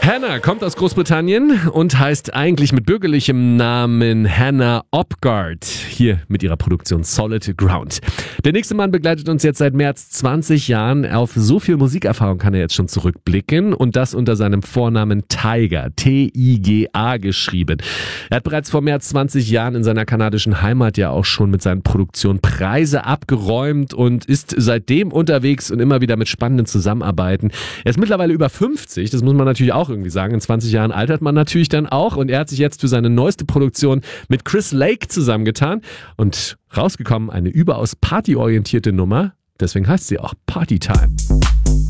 Hannah kommt aus Großbritannien und heißt eigentlich mit bürgerlichem Namen Hannah Opgard. Hier mit ihrer Produktion Solid Ground. Der nächste Mann begleitet uns jetzt seit mehr als 20 Jahren. Auf so viel Musikerfahrung kann er jetzt schon zurückblicken und das unter seinem Vornamen Tyga, T-I-G-A geschrieben. Er hat bereits vor mehr als 20 Jahren in seiner kanadischen Heimat ja auch schon mit seinen Produktionen Preise abgeräumt und ist seitdem unterwegs und immer wieder mit spannenden Zusammenarbeiten. Er ist mittlerweile über 50, das muss man natürlich auch irgendwie sagen. In 20 Jahren altert man natürlich dann auch und er hat sich jetzt für seine neueste Produktion mit Chris Lake zusammengetan und rausgekommen eine überaus partyorientierte Nummer. Deswegen heißt sie auch Party Time.